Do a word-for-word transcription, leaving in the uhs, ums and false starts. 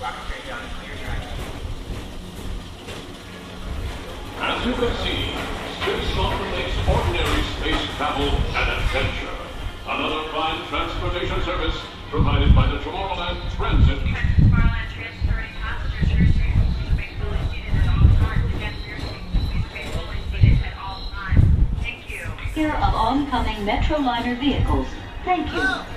As you can see, Space makes ordinary space travel an adventure. Another fine transportation service provided by the Tomorrowland Transit. Tomorrowland transferring passengers to your seats. Please remain fully seated at all times. Again, for your seats, please remain fully seated at all times. Thank you. Here of oncoming Metroliner vehicles. Thank you.